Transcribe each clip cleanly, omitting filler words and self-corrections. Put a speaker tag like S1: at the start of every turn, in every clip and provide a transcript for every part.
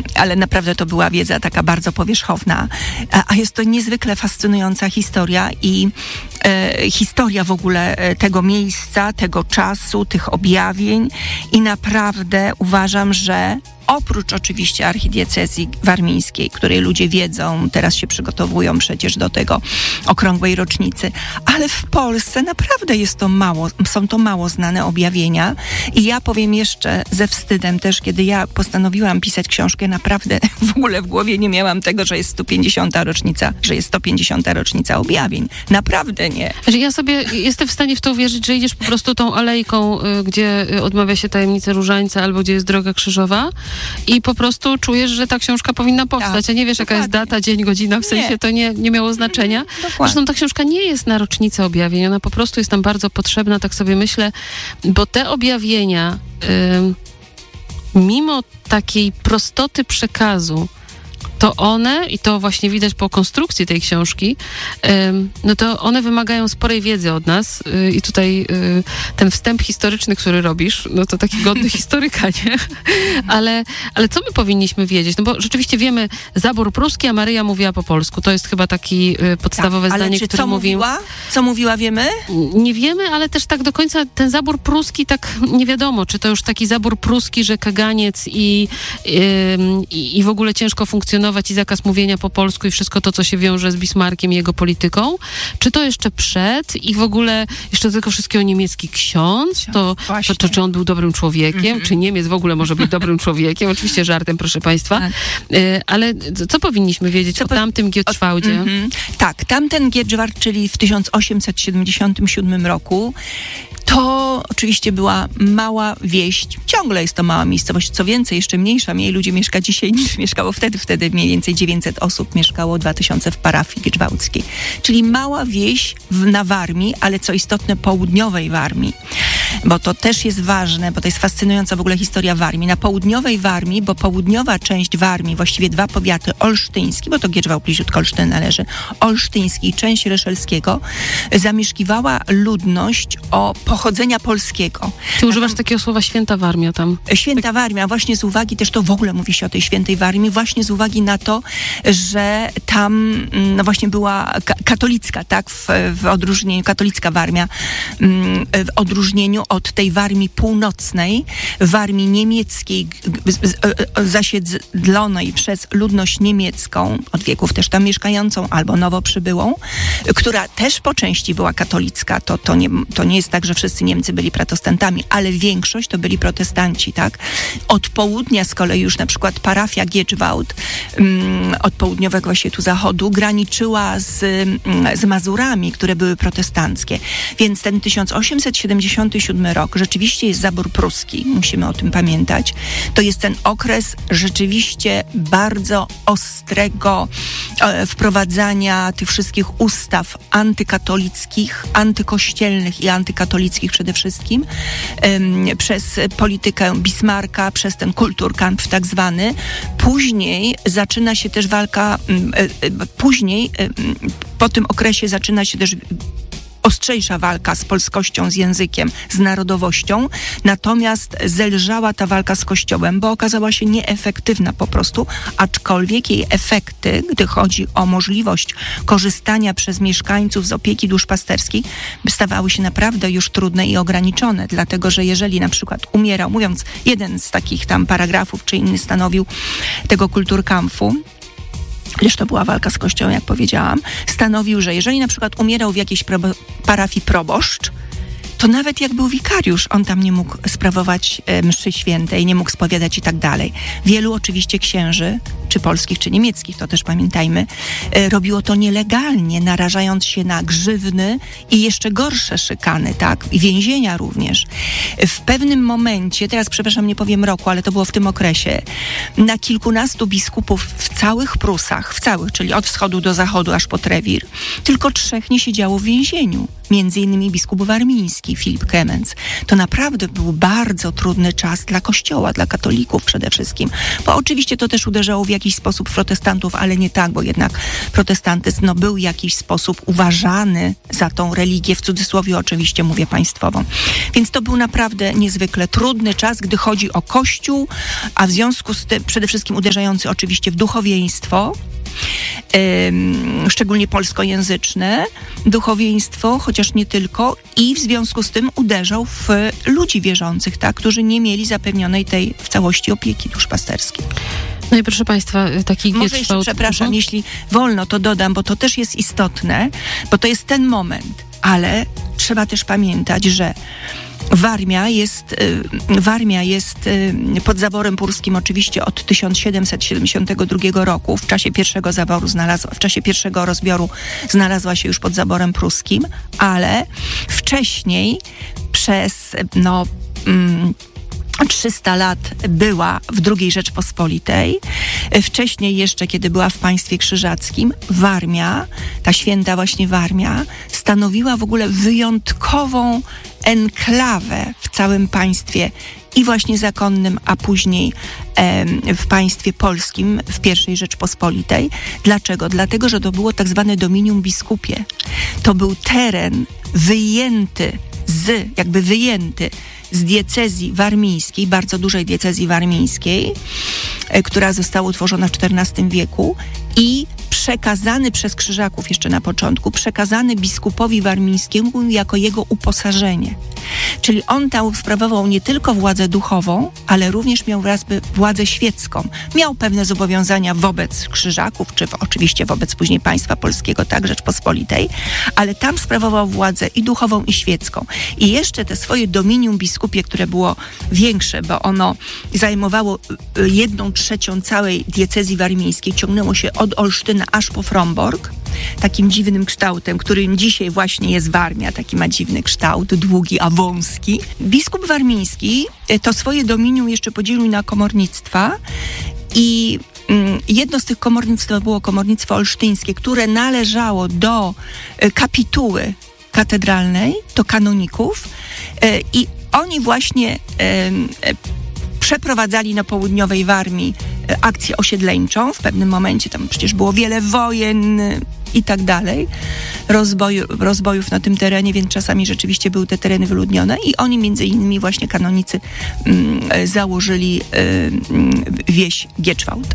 S1: ale naprawdę to była wiedza taka bardzo powierzchowna. A jest to niezwykle fascynująca historia i historia w ogóle tego miejsca, tego czasu, tych objawień i naprawdę uważam, że oprócz oczywiście archidiecezji warmińskiej, której ludzie wiedzą, teraz się przygotowują przecież do tego okrągłej rocznicy, ale w Polsce naprawdę są to mało znane objawienia i ja powiem jeszcze ze wstydem też, kiedy ja postanowiłam pisać książkę, naprawdę w ogóle w głowie nie miałam tego, że jest 150. rocznica objawień. Naprawdę nie.
S2: Ja sobie jestem w stanie w to uwierzyć, że idziesz po prostu tą alejką, gdzie odmawia się tajemnicy Różańca albo gdzie jest Droga Krzyżowa i po prostu czujesz, że ta książka powinna powstać. A nie wiesz, jaka jest data, dzień, godzina, w sensie to nie miało znaczenia. Zresztą ta książka nie jest na rocznicę objawień, ona po prostu jest nam bardzo potrzebna, tak sobie myślę, bo te objawienia, mimo takiej prostoty przekazu, to one, i to właśnie widać po konstrukcji tej książki, no to one wymagają sporej wiedzy od nas i tutaj ten wstęp historyczny, który robisz, no to taki godny historyka, nie? Ale co my powinniśmy wiedzieć? No bo rzeczywiście wiemy zabór pruski, a Maryja mówiła po polsku. To jest chyba taki podstawowe zdanie, które mówi...
S1: Co mówiła, wiemy?
S2: Nie wiemy, ale też tak do końca ten zabór pruski, tak nie wiadomo, czy to już taki zabór pruski, że kaganiec i w ogóle ciężko funkcjonować i zakaz mówienia po polsku i wszystko to, co się wiąże z Bismarckiem i jego polityką. Czy to jeszcze przed i w ogóle jeszcze do tego wszystkiego niemiecki ksiądz? To czy on był dobrym człowiekiem? Czy Niemiec w ogóle może być dobrym człowiekiem? Oczywiście żartem, proszę państwa. Tak. Ale co powinniśmy wiedzieć o tamtym Gierczwałdzie?
S1: Tak, tamten Gierczwałd, czyli w 1877 roku, to oczywiście była mała wieś. Ciągle jest to mała miejscowość. Co więcej, jeszcze mniejsza. Mniej ludzi mieszka dzisiaj niż mieszkało wtedy. Wtedy mniej więcej 900 osób mieszkało, 2000 w parafii gierczwałdzkiej. Czyli mała wieś na Warmii, ale co istotne południowej Warmii. Bo to też jest ważne, bo to jest fascynująca w ogóle historia Warmii. Na południowej Warmii, bo południowa część Warmii, właściwie dwa powiaty, olsztyński, bo to Gierczwałd bliziutko Olsztyn należy, olsztyński i część Reszelskiego, zamieszkiwała ludność o pochodzenia polskiego.
S2: Ty używasz takiego słowa święta Warmia tam.
S1: Święta Warmia, właśnie z uwagi, też to w ogóle mówi się o tej świętej Warmii, właśnie z uwagi na to, że tam no właśnie była katolicka, tak, w odróżnieniu, katolicka Warmia, w odróżnieniu od tej Warmii północnej, Warmii niemieckiej, zasiedlonej przez ludność niemiecką, od wieków też tam mieszkającą, albo nowo przybyłą, która też po części była katolicka. To nie jest tak, że wszyscy Niemcy byli protestantami, ale większość to byli protestanci, tak? Od południa z kolei już na przykład parafia Gierczwałd, od południowego właśnie tu zachodu, graniczyła z Mazurami, które były protestanckie. Więc ten 1877 rok rzeczywiście jest zabór pruski, musimy o tym pamiętać. To jest ten okres rzeczywiście bardzo ostrego wprowadzania tych wszystkich ustaw antykatolickich, antykościelnych i antykatolickich przede wszystkim, przez politykę Bismarcka, przez ten Kulturkampf tak zwany. Później zaczyna się też walka, po tym okresie zaczyna się też ostrzejsza walka z polskością, z językiem, z narodowością, natomiast zelżała ta walka z Kościołem, bo okazała się nieefektywna po prostu, aczkolwiek jej efekty, gdy chodzi o możliwość korzystania przez mieszkańców z opieki duszpasterskiej, stawały się naprawdę już trudne i ograniczone, dlatego że jeżeli na przykład umierał, mówiąc jeden z takich tam paragrafów, czy inny stanowił tego Kulturkampfu, lecz to była walka z Kościołem, jak powiedziałam, stanowił, że jeżeli na przykład umierał w jakiejś parafii proboszcz, to nawet jak był wikariusz, on tam nie mógł sprawować mszy świętej, nie mógł spowiadać i tak dalej. Wielu oczywiście księży, czy polskich, czy niemieckich, to też pamiętajmy, robiło to nielegalnie, narażając się na grzywny i jeszcze gorsze szykany, tak? I więzienia również. W pewnym momencie, teraz przepraszam, nie powiem roku, ale to było w tym okresie, na kilkunastu biskupów w całych Prusach, czyli od wschodu do zachodu, aż po Trewir, tylko 3 nie siedziało w więzieniu. Między innymi biskup warmiński, Filip Klemens. To naprawdę był bardzo trudny czas dla Kościoła, dla katolików przede wszystkim, bo oczywiście to też uderzało w jakiś sposób protestantów, ale nie tak, bo jednak protestantyzm był w jakiś sposób uważany za tą religię, w cudzysłowie oczywiście mówię państwową. Więc to był naprawdę niezwykle trudny czas, gdy chodzi o Kościół, a w związku z tym przede wszystkim uderzający oczywiście w duchowieństwo, szczególnie polskojęzyczne duchowieństwo, chociaż nie tylko, i w związku z tym uderzał w ludzi wierzących, tak, którzy nie mieli zapewnionej tej w całości opieki duszpasterskiej.
S2: No i proszę Państwa, taki
S1: Może jeszcze, przepraszam, jeśli wolno, to dodam, bo to też jest istotne, bo to jest ten moment, ale trzeba też pamiętać, że Warmia jest pod zaborem pruskim oczywiście od 1772 roku. W czasie pierwszego rozbioru znalazła się już pod zaborem pruskim, ale wcześniej przez 300 lat była w II Rzeczpospolitej. Wcześniej jeszcze, kiedy była w państwie krzyżackim, Warmia, ta święta właśnie Warmia, stanowiła w ogóle wyjątkową enklawę w całym państwie i właśnie zakonnym, a później w państwie polskim, w I Rzeczpospolitej. Dlaczego? Dlatego, że to było tak zwane dominium biskupie. To był teren wyjęty z diecezji warmińskiej, bardzo dużej diecezji warmińskiej, która została utworzona w XIV wieku i przekazany przez Krzyżaków jeszcze na początku, przekazany biskupowi warmińskiemu jako jego uposażenie. Czyli on tam sprawował nie tylko władzę duchową, ale również miał władzę świecką. Miał pewne zobowiązania wobec Krzyżaków, czy oczywiście wobec później państwa polskiego, tak, Rzeczpospolitej, ale tam sprawował władzę i duchową, i świecką. I jeszcze te swoje dominium biskupie, które było większe, bo ono zajmowało 1/3 całej diecezji warmińskiej, ciągnęło się od Olsztyna aż po Frombork, takim dziwnym kształtem, którym dzisiaj właśnie jest Warmia, taki ma dziwny kształt, długi, a wąski. Biskup warmiński to swoje dominium jeszcze podzielił na komornictwa i jedno z tych komornictw to było komornictwo olsztyńskie, które należało do kapituły katedralnej, do kanoników i oni właśnie przeprowadzali na południowej Warmii akcję osiedleńczą. W pewnym momencie tam przecież było wiele wojen i tak dalej, rozbojów na tym terenie, więc czasami rzeczywiście były te tereny wyludnione i oni między innymi właśnie kanonicy założyli wieś Gieczwałd.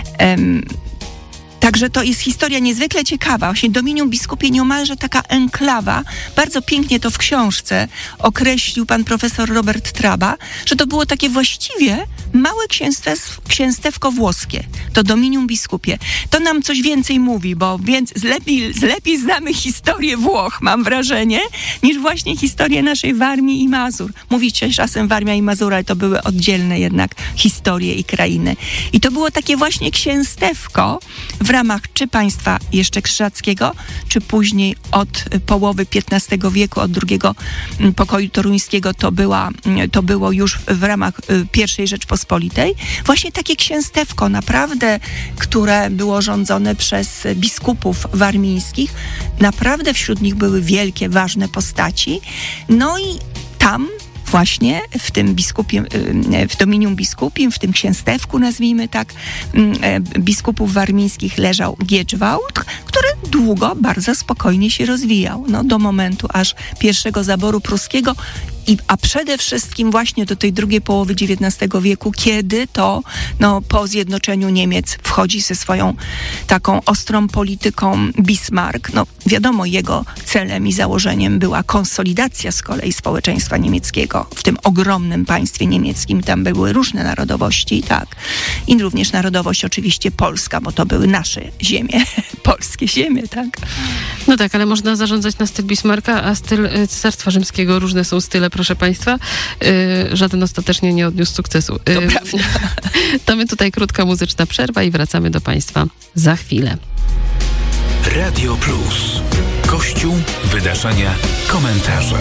S1: Także to jest historia niezwykle ciekawa. Właśnie dominium biskupie nieomalże taka enklawa. Bardzo pięknie to w książce określił pan profesor Robert Traba, że to było takie właściwie małe księstewko włoskie. To dominium biskupie. To nam coś więcej mówi, bo lepiej znamy historię Włoch, mam wrażenie, niż właśnie historię naszej Warmii i Mazur. Mówi się czasem Warmia i Mazur, ale to były oddzielne jednak historie i krainy. I to było takie właśnie księstewko w ramach czy państwa jeszcze krzyżackiego, czy później od połowy XV wieku, od drugiego pokoju toruńskiego to było już w ramach I Rzeczpospolitej. Właśnie takie księstewko naprawdę, które było rządzone przez biskupów warmińskich. Naprawdę wśród nich były wielkie, ważne postaci. No i tam właśnie w tym w dominium biskupim, w tym księstewku, nazwijmy tak, biskupów warmińskich leżał Gieczwałd, który długo, bardzo spokojnie się rozwijał, do momentu aż pierwszego zaboru pruskiego, a przede wszystkim właśnie do tej drugiej połowy XIX wieku, kiedy to po zjednoczeniu Niemiec wchodzi ze swoją taką ostrą polityką Bismarck. Wiadomo, jego celem i założeniem była konsolidacja z kolei społeczeństwa niemieckiego w tym ogromnym państwie niemieckim. Tam były różne narodowości, tak. I również narodowość oczywiście polska, bo to były nasze ziemie, polskie ziemie, tak.
S2: No tak, ale można zarządzać na styl Bismarcka, a styl Cesarstwa Rzymskiego, różne są style, proszę Państwa. Żaden ostatecznie nie odniósł sukcesu.
S1: To prawda.
S2: To my tutaj krótka muzyczna przerwa i wracamy do Państwa za chwilę.
S3: Radio Plus. Kościół, wydarzenia, komentarze.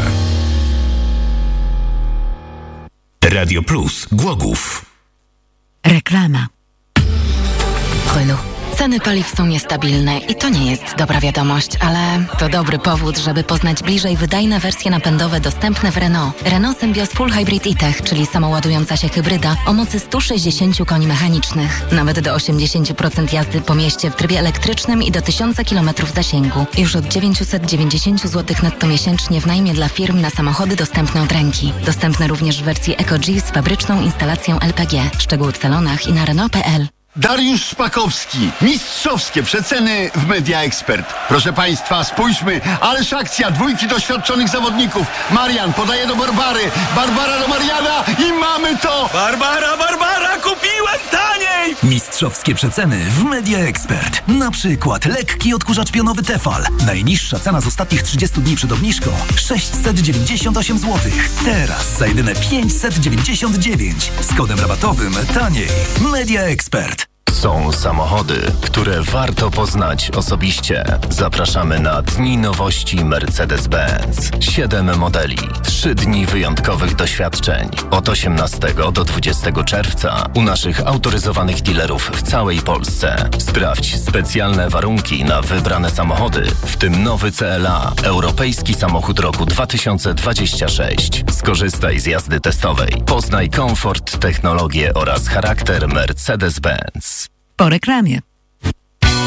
S3: Radio Plus Głogów.
S4: Reklama. Renault. Ceny paliw są niestabilne i to nie jest dobra wiadomość, ale to dobry powód, żeby poznać bliżej wydajne wersje napędowe dostępne w Renault. Renault Symbios Full Hybrid e-Tech, czyli samoładująca się hybryda o mocy 160 koni mechanicznych. Nawet do 80% jazdy po mieście w trybie elektrycznym i do 1000 km zasięgu. Już od 990 zł netto miesięcznie w najmie dla firm na samochody dostępne od ręki. Dostępne również w wersji Eco-G z fabryczną instalacją LPG. Szczegóły w salonach i na Renault.pl.
S5: Dariusz Szpakowski. Mistrzowskie przeceny w Media Expert. Proszę Państwa, spójrzmy. Ależ akcja, dwójki doświadczonych zawodników. Marian podaje do Barbary. Barbara do Mariana i mamy to!
S6: Barbara, kupiłem taniej!
S7: Mistrzowskie przeceny w Media Expert. Na przykład lekki odkurzacz pionowy Tefal. Najniższa cena z ostatnich 30 dni przed obniżką 698 zł. Teraz za jedyne 599. Z kodem rabatowym taniej. Media Expert.
S8: Są samochody, które warto poznać osobiście. Zapraszamy na Dni Nowości Mercedes-Benz. 7 modeli, 3 dni wyjątkowych doświadczeń. Od 18 do 20 czerwca u naszych autoryzowanych dealerów w całej Polsce. Sprawdź specjalne warunki na wybrane samochody, w tym nowy CLA, europejski samochód roku 2026. Skorzystaj z jazdy testowej. Poznaj komfort, technologię oraz charakter Mercedes-Benz.
S9: Po reklamie.